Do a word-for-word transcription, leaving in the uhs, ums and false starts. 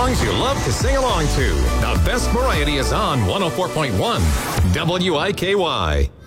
songs you love to sing along to. The best variety is on one oh four point one W I K Y.